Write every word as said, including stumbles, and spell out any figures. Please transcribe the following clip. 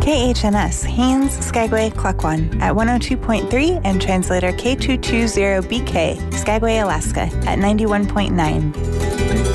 K H N S, Haines, Skagway, Klukwan at one oh two point three and translator K two two zero B K, Skagway, Alaska at ninety-one point nine.